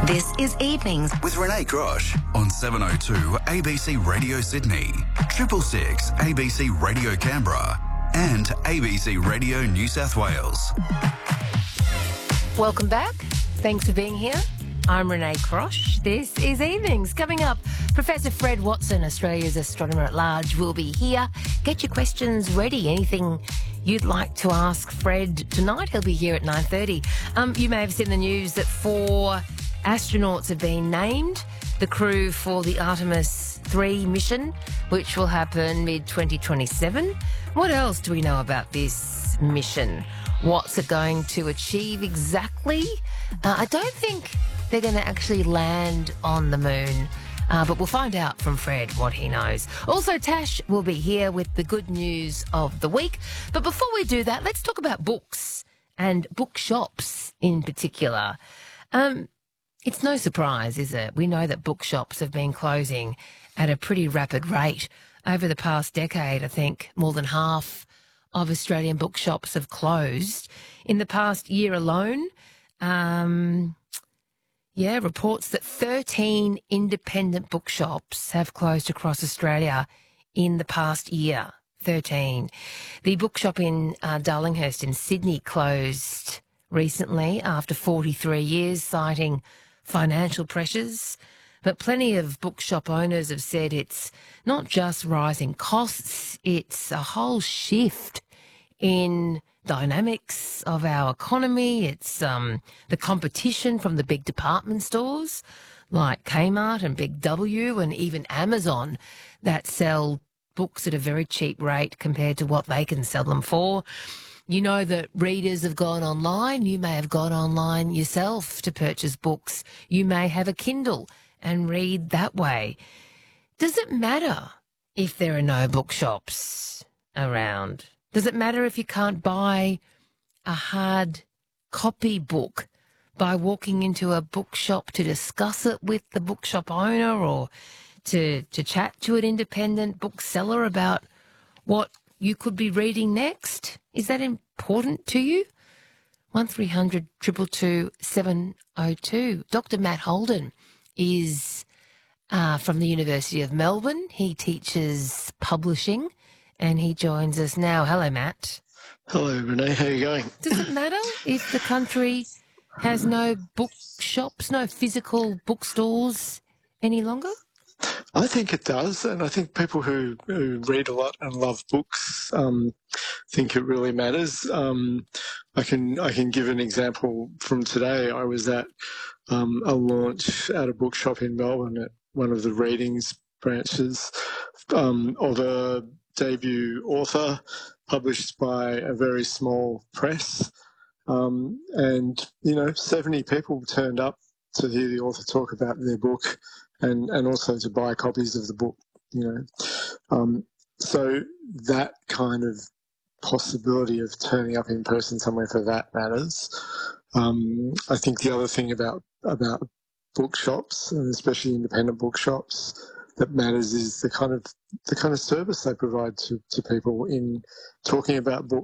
This is Evenings with Renee Grosh on 702 ABC Radio Sydney, 666 ABC Radio Canberra and ABC Radio New South Wales. Welcome back. Thanks for being here. I'm Renee Grosh. This is Evenings. Coming up, Professor Fred Watson, Australia's astronomer at large, will be here. Get your questions ready. Anything you'd like to ask Fred tonight, he'll be here at 9:30. You may have seen the news that 4 astronauts have been named, the crew for the Artemis 3 mission, which will happen mid-2027. What else do we know about this mission? What's it going to achieve exactly? I don't think they're going to actually land on the moon, but we'll find out from Fred what he knows. Also, Tash will be here with the good news of the week. But before we do that, let's talk about books and bookshops in particular. It's no surprise, is it? We know that bookshops have been closing at a pretty rapid rate over the past decade. I think more than half of Australian bookshops have closed. In the past year alone, reports that 13 independent bookshops have closed across Australia in the past year. 13. The bookshop in Darlinghurst in Sydney closed recently after 43 years, citing financial pressures. But plenty of bookshop owners have said it's not just rising costs, it's a whole shift in dynamics of our economy. It's the competition from the big department stores like Kmart and Big W and even Amazon that sell books at a very cheap rate compared to what they can sell them for. You know that readers have gone online. You may have gone online yourself to purchase books. You may have a Kindle and read that way. Does it matter if there are no bookshops around? Does it matter if you can't buy a hard copy book by walking into a bookshop to discuss it with the bookshop owner or to chat to an independent bookseller about what you could be reading next? Is that important to you? 1300 222 702. Dr. Matt Holden is from the University of Melbourne. He teaches publishing and he joins us now. Hello, Matt. Hello, Renee. How are you going? Does it matter if the country has no bookshops, no physical bookstores any longer? I think it does, and I think people who read a lot and love books think it really matters. I can give an example from today. I was at a launch at a bookshop in Melbourne at one of the readings branches of a debut author published by a very small press, and 70 people turned up to hear the author talk about their book and also to buy copies of the book. So that kind of possibility of turning up in person somewhere for that matters. I think the other thing about bookshops, and especially independent bookshops, that matters is the kind of service they provide to people in talking about books.